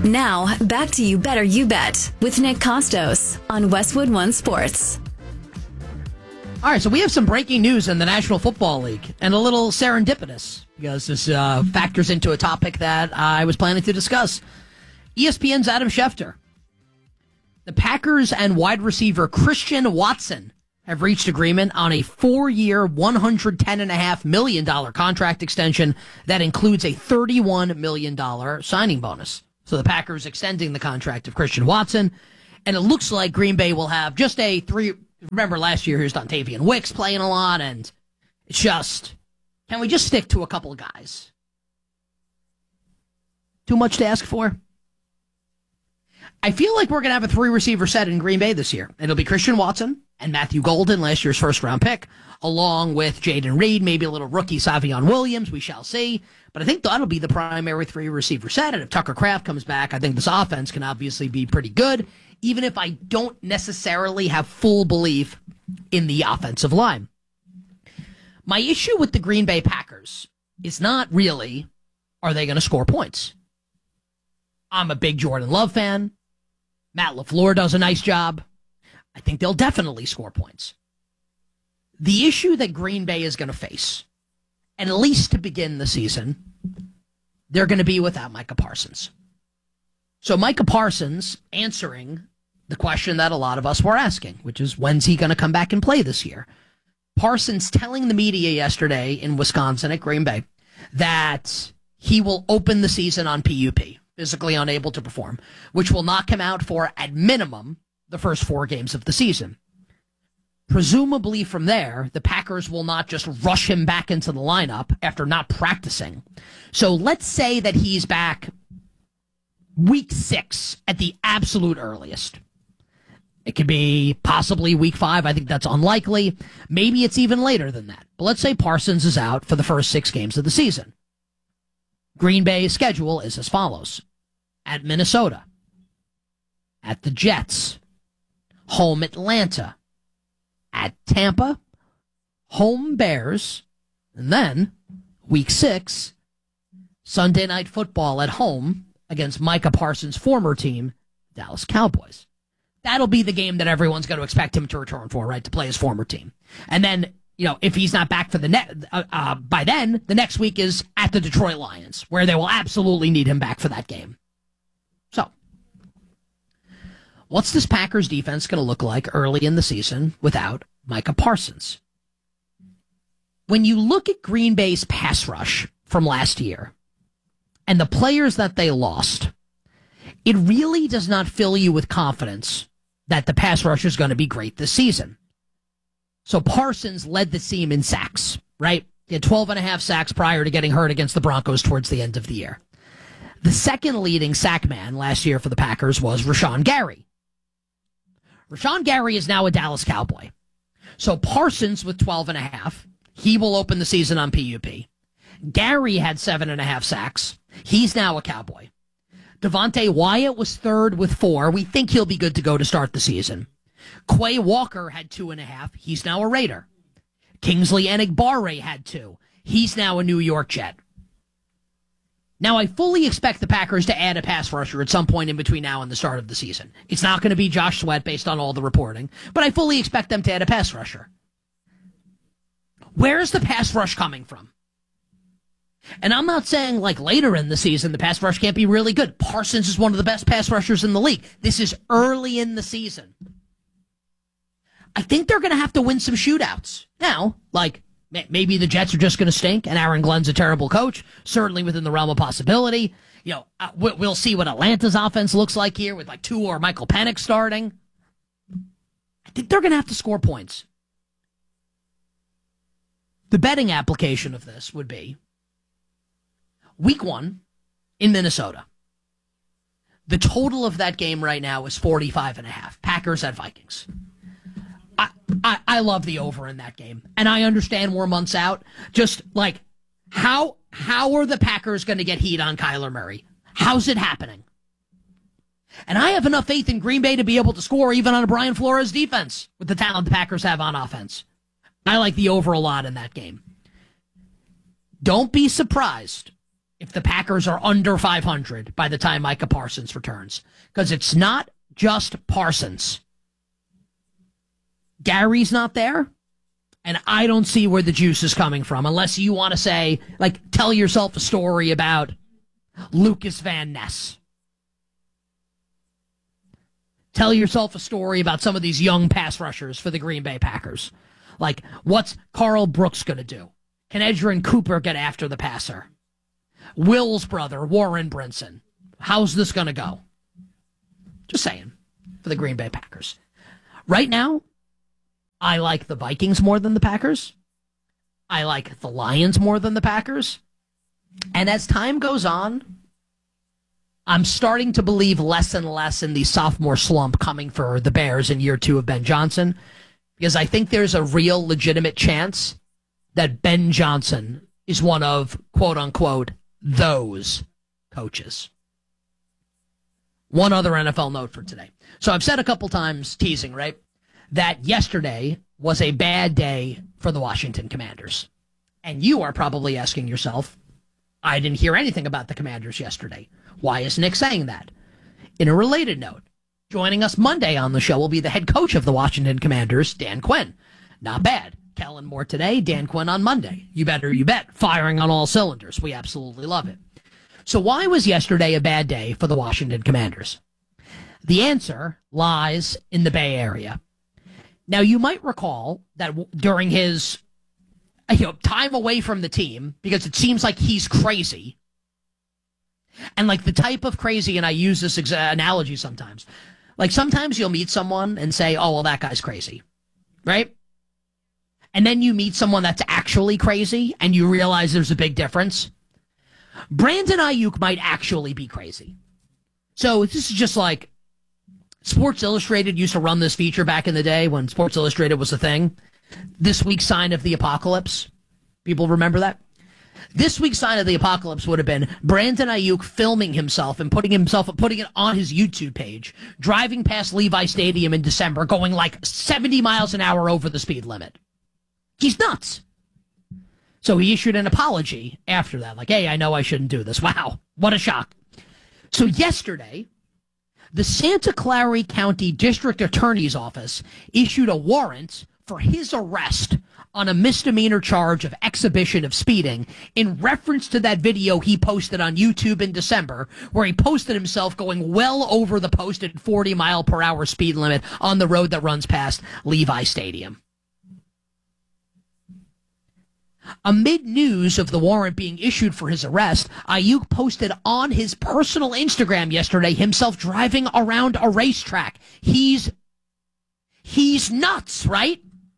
Now, back to You Better You Bet with Nick Costos on Westwood One Sports. All right, so we have some breaking news in the National Football League, and a little serendipitous, because this factors into a topic that I was planning to discuss. ESPN's Adam Schefter. The Packers and wide receiver Christian Watson have reached agreement on a 4-year, $110.5 million contract extension that includes a $31 million signing bonus. So the Packers extending the contract of Christian Watson, and it looks like Green Bay will have just a 3. Remember last year, here's Dontavian Wicks playing a lot, and it's just, can we just stick to a couple of guys? Too much to ask for? I feel like we're going to have a 3-receiver set in Green Bay this year. It'll be Christian Watson and Matthew Golden, last year's first-round pick, along with Jaden Reed, maybe a little rookie Savion Williams. We shall see. But I think that'll be the primary 3-receiver set. And if Tucker Kraft comes back, I think this offense can obviously be pretty good, even if I don't necessarily have full belief in the offensive line. My issue with the Green Bay Packers is not really, are they going to score points? I'm a big Jordan Love fan. Matt LaFleur does a nice job. I think they'll definitely score points. The issue that Green Bay is going to face, and at least to begin the season, they're going to be without Micah Parsons. So Micah Parsons answering the question that a lot of us were asking, which is, when's he going to come back and play this year? Parsons telling the media yesterday in Wisconsin at Green Bay that he will open the season on PUP, physically unable to perform, which will knock him out for, at minimum, the first 4 games of the season. Presumably from there, the Packers will not just rush him back into the lineup after not practicing. So let's say that he's back week 6 at the absolute earliest. It could be possibly week 5. I think that's unlikely. Maybe it's even later than that. But let's say Parsons is out for the first 6 games of the season. Green Bay's schedule is as follows. At Minnesota. At the Jets. Home Atlanta. At Tampa. Home Bears. And then, week 6, Sunday Night Football at home against Micah Parsons' former team, Dallas Cowboys. That'll be the game that everyone's going to expect him to return for, right, to play his former team. And then, if he's not back for by then, the next week is at the Detroit Lions, where they will absolutely need him back for that game. So, what's this Packers defense going to look like early in the season without Micah Parsons? When you look at Green Bay's pass rush from last year and the players that they lost, it really does not fill you with confidence that the pass rush is going to be great this season. So Parsons led the team in sacks, right? He had 12.5 sacks prior to getting hurt against the Broncos towards the end of the year. The second leading sack man last year for the Packers was Rashawn Gary. Rashawn Gary is now a Dallas Cowboy. So Parsons with 12.5, he will open the season on PUP. Gary had 7.5 sacks. He's now a Cowboy. Devontae Wyatt was third with 4. We think he'll be good to go to start the season. Quay Walker had 2.5. He's now a Raider. Kingsley Enagbare had 2. He's now a New York Jet. Now, I fully expect the Packers to add a pass rusher at some point in between now and the start of the season. It's not going to be Josh Sweat based on all the reporting, but I fully expect them to add a pass rusher. Where's the pass rush coming from? And I'm not saying, like, later in the season, the pass rush can't be really good. Parsons is one of the best pass rushers in the league. This is early in the season. I think they're going to have to win some shootouts. Now, like, maybe the Jets are just going to stink, and Aaron Glenn's a terrible coach, certainly within the realm of possibility. We'll see what Atlanta's offense looks like here with, like, Tua or Michael Penix starting. I think they're going to have to score points. The betting application of this would be Week 1 in Minnesota. The total of that game right now is 45.5. Packers at Vikings. I love the over in that game. And I understand we're months out. Just like, how are the Packers going to get heat on Kyler Murray? How's it happening? And I have enough faith in Green Bay to be able to score even on a Brian Flores defense with the talent the Packers have on offense. I like the over a lot in that game. Don't be surprised if the Packers are under 500 by the time Micah Parsons returns. Because it's not just Parsons. Gary's not there, and I don't see where the juice is coming from unless you want to say, like, tell yourself a story about Lucas Van Ness. Tell yourself a story about some of these young pass rushers for the Green Bay Packers. Like, what's Carl Brooks going to do? Can Edgerrin Cooper get after the passer? Will's brother, Warren Brinson. How's this going to go? Just saying, for the Green Bay Packers. Right now, I like the Vikings more than the Packers. I like the Lions more than the Packers. And as time goes on, I'm starting to believe less and less in the sophomore slump coming for the Bears in year 2 of Ben Johnson, because I think there's a real legitimate chance that Ben Johnson is one of, quote unquote, those coaches. One other NFL note for today. So I've said a couple times, teasing, right, that yesterday was a bad day for the Washington Commanders. And you are probably asking yourself, I didn't hear anything about the Commanders yesterday. Why is Nick saying that? In a related note, joining us Monday on the show will be the head coach of the Washington Commanders, Dan Quinn. Not bad. Kellen Moore today, Dan Quinn on Monday. You bet. Firing on all cylinders. We absolutely love it. So why was yesterday a bad day for the Washington Commanders? The answer lies in the Bay Area. Now, you might recall that during his time away from the team, because it seems like he's crazy, and like the type of crazy, and I use this analogy sometimes, like sometimes you'll meet someone and say, oh, well, that guy's crazy, right? And then you meet someone that's actually crazy, and you realize there's a big difference. Brandon Ayuk might actually be crazy. So this is just like Sports Illustrated used to run this feature back in the day when Sports Illustrated was a thing. This week's sign of the apocalypse. People remember that? This week's sign of the apocalypse would have been Brandon Ayuk filming himself and putting it on his YouTube page, driving past Levi Stadium in December, going like 70 miles an hour over the speed limit. He's nuts. So he issued an apology after that, like, hey, I know I shouldn't do this. Wow, what a shock. So yesterday, the Santa Clara County District Attorney's Office issued a warrant for his arrest on a misdemeanor charge of exhibition of speeding in reference to that video he posted on YouTube in December, where he posted himself going well over the posted 40-mile-per-hour speed limit on the road that runs past Levi Stadium. Amid news of the warrant being issued for his arrest, Ayuk posted on his personal Instagram yesterday himself driving around a racetrack. He's nuts, right?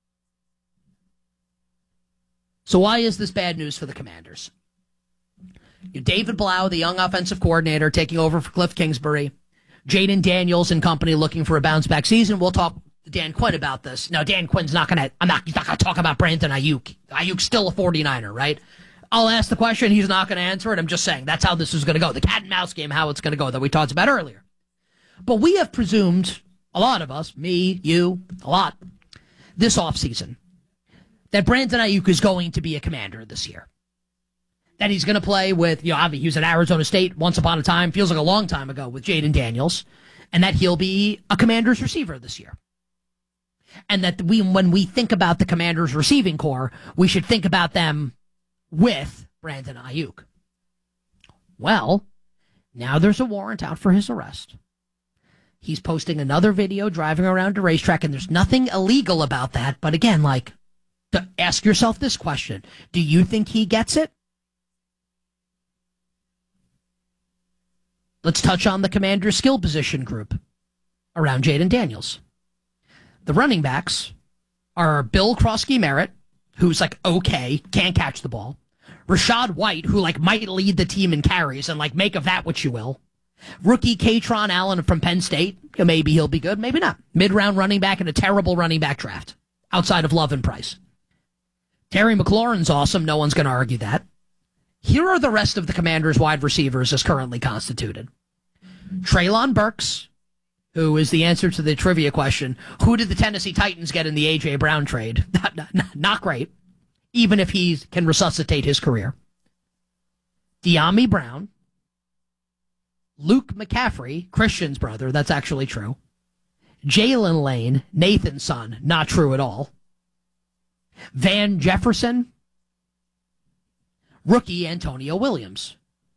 So why is this bad news for the Commanders? David Blau, the young offensive coordinator, taking over for Cliff Kingsbury. Jaden Daniels and company looking for a bounce-back season. We'll talk to Dan Quinn about this. Now, Dan Quinn's he's not going to talk about Brandon Ayuk. Ayuk's still a 49er, right? I'll ask the question. He's not going to answer it. I'm just saying that's how this is going to go. The cat and mouse game, how it's going to go that we talked about earlier. But we have presumed, a lot of us, me, you, a lot, this offseason, that Brandon Ayuk is going to be a Commander this year. That he's going to play with, he was at Arizona State once upon a time, feels like a long time ago, with Jaden Daniels, and that he'll be a Commander's receiver this year. And that when we think about the Commanders' receiving core, we should think about them with Brandon Ayuk. Well, now there's a warrant out for his arrest. He's posting another video driving around a racetrack, and there's nothing illegal about that. But again, ask yourself this question. Do you think he gets it? Let's touch on the Commander's skill position group around Jaden Daniels. The running backs are Bill Krosky-Merritt, who's okay, can't catch the ball. Rashad White, who might lead the team in carries and make of that what you will. Rookie Katron Allen from Penn State. Maybe he'll be good, maybe not. Mid-round running back in a terrible running back draft outside of Love and Price. Terry McLaurin's awesome. No one's going to argue that. Here are the rest of the Commanders' wide receivers as currently constituted. Treylon Burks, who is the answer to the trivia question, who did the Tennessee Titans get in the A.J. Brown trade? Not great, even if he can resuscitate his career. De'Ami Brown, Luke McCaffrey, Christian's brother, that's actually true, Jalen Lane, Nathan's son, not true at all, Van Jefferson, rookie Antonio Williams.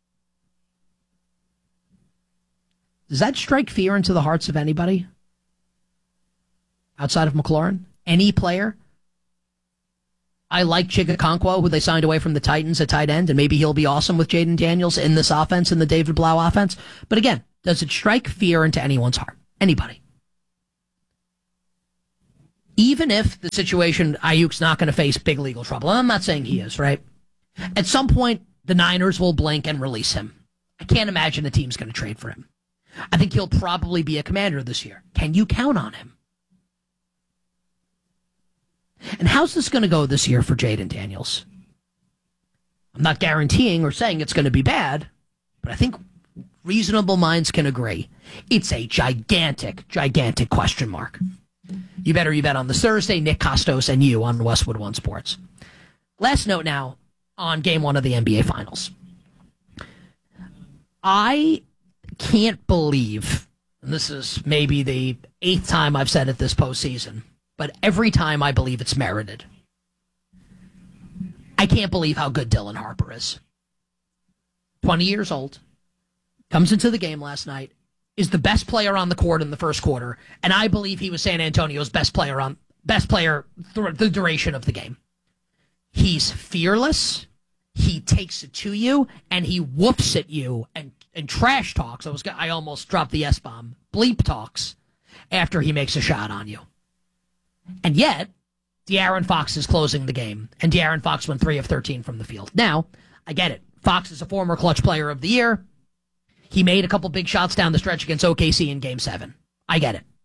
Does that strike fear into the hearts of anybody outside of McLaurin? Any player? I like Chigakonkwo, who they signed away from the Titans at tight end, and maybe he'll be awesome with Jaden Daniels in this offense, in the David Blau offense. But again, does it strike fear into anyone's heart? Anybody? Even if the situation, Ayuk's not going to face big legal trouble. I'm not saying he is, right? At some point, the Niners will blink and release him. I can't imagine a team's going to trade for him. I think he'll probably be a Commander this year. Can you count on him? And how's this going to go this year for Jaden Daniels? I'm not guaranteeing or saying it's going to be bad, but I think reasonable minds can agree. It's a gigantic, gigantic question mark. You bet on this Thursday. Nick Kostos and you on Westwood One Sports. Last note now on Game 1 of the NBA Finals. I can't believe, and this is maybe the 8th time I've said it this postseason, but every time I believe it's merited. I can't believe how good Dylan Harper is. 20 years old, comes into the game last night, is the best player on the court in the first quarter, and I believe he was San Antonio's best player through the duration of the game. He's fearless, he takes it to you, and he whoops at you and trash talks. I almost dropped the S-bomb. Bleep talks after he makes a shot on you. And yet, De'Aaron Fox is closing the game, and De'Aaron Fox went 3 of 13 from the field. Now, I get it. Fox is a former clutch player of the year. He made a couple big shots down the stretch against OKC in Game 7. I get it.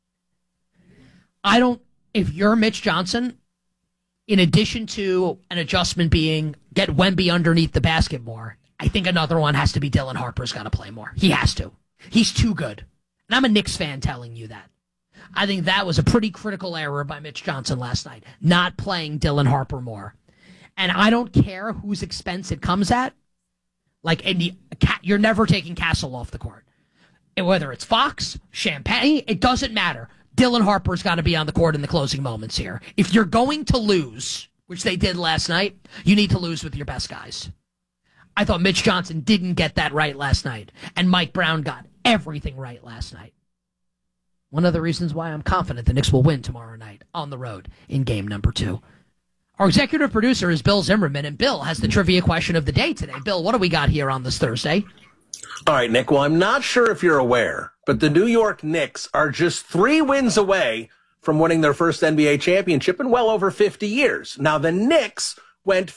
If you're Mitch Johnson, in addition to an adjustment being get Wemby underneath the basket more, I think another one has to be Dylan Harper's got to play more. He has to. He's too good. And I'm a Knicks fan telling you that. I think that was a pretty critical error by Mitch Johnson last night, not playing Dylan Harper more. And I don't care whose expense it comes at. You're never taking Castle off the court. And whether it's Fox, Champagne, it doesn't matter. Dylan Harper's got to be on the court in the closing moments here. If you're going to lose, which they did last night, you need to lose with your best guys. I thought Mitch Johnson didn't get that right last night, and Mike Brown got everything right last night. One of the reasons why I'm confident the Knicks will win tomorrow night on the road in game number 2. Our executive producer is Bill Zimmerman, and Bill has the trivia question of the day today. Bill, what do we got here on this Thursday? All right, Nick. Well, I'm not sure if you're aware, but the New York Knicks are just 3 wins away from winning their first NBA championship in well over 50 years. Now, the Knicks went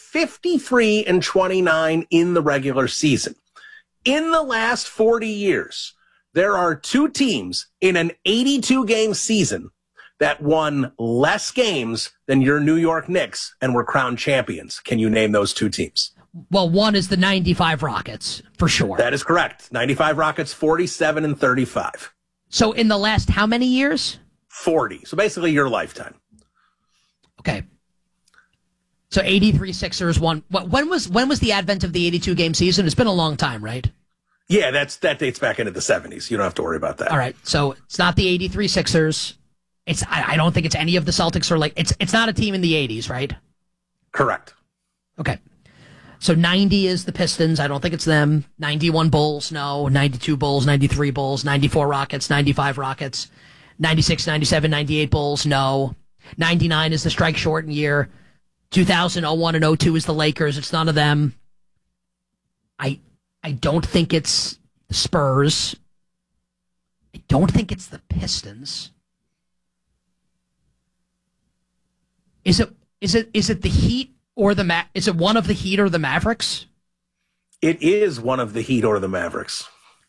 53-29 in the regular season. In the last 40 years, there are 2 teams in an 82-game season that won less games than your New York Knicks and were crowned champions. Can you name those 2 teams? Well, one is the 95 Rockets, for sure. That is correct. 95 Rockets, 47-35. So in the last how many years? 40. So basically your lifetime. Okay. So 83 Sixers won. When was the advent of the 82-game season? It's been a long time, right? Yeah, that dates back into the 70s. You don't have to worry about that. All right. So it's not the 83 Sixers. I don't think it's any of the Celtics or it's not a team in the 80s, right? Correct. Okay. So 90 is the Pistons. I don't think it's them. 91 Bulls, no. 92 Bulls, 93 Bulls, 94 Rockets, 95 Rockets, 96, 97, 98 Bulls, no. 99 is the strike shortened year. 2000, 01, and 02 is the Lakers. It's none of them. I don't think it's the Spurs. I don't think it's the Pistons. Is it the Heat or is it one of the Heat or the Mavericks? It is one of the Heat or the Mavericks.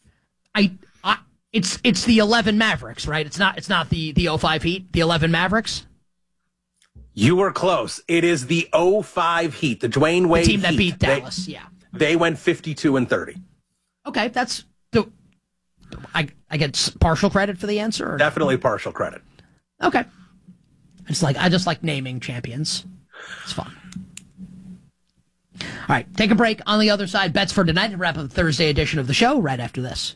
It's the 11 Mavericks, right? It's not the 05 Heat, the 11 Mavericks. You were close. It is the 05 Heat, the Dwayne Wade team that Heat. beat Dallas. They went 52-30. Okay, that's I get partial credit for the answer. Definitely partial credit. Okay. I just like naming champions. It's fun. right, take a break. On the other side, bets for tonight and wrap up the Thursday edition of the show right after this.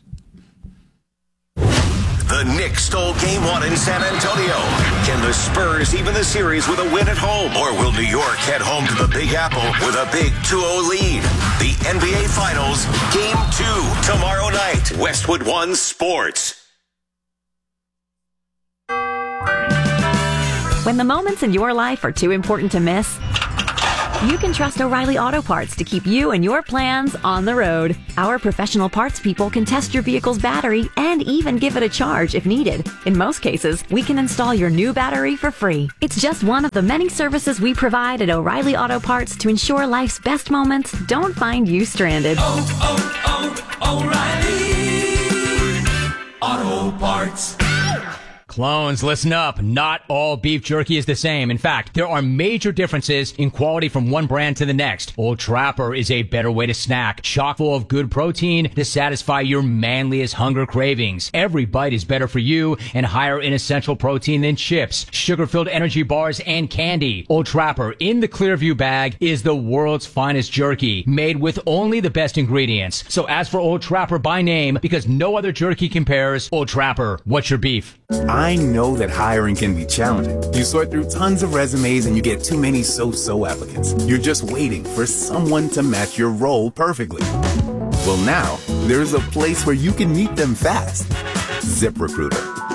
The Knicks stole Game 1 in San Antonio. Can the Spurs even the series with a win at home? Or will New York head home to the Big Apple with a big 2-0 lead? The NBA Finals, Game 2, tomorrow night. Westwood One Sports. When the moments in your life are too important to miss, you can trust O'Reilly Auto Parts to keep you and your plans on the road. Our professional parts people can test your vehicle's battery and even give it a charge if needed. In most cases, we can install your new battery for free. It's just one of the many services we provide at O'Reilly Auto Parts to ensure life's best moments don't find you stranded. O'Reilly Auto Parts. Clones, listen up. Not all beef jerky is the same. In fact, there are major differences in quality from one brand to the next. Old Trapper is a better way to snack, chock full of good protein to satisfy your manliest hunger cravings. Every bite is better for you and higher in essential protein than chips, sugar-filled energy bars, and candy. Old Trapper in the Clearview bag is the world's finest jerky, made with only the best ingredients. So ask for Old Trapper by name because no other jerky compares. Old Trapper, what's your beef? I know that hiring can be challenging. You sort through tons of resumes and you get too many so-so applicants. You're just waiting for someone to match your role perfectly. Well, now, there's a place where you can meet them fast. ZipRecruiter.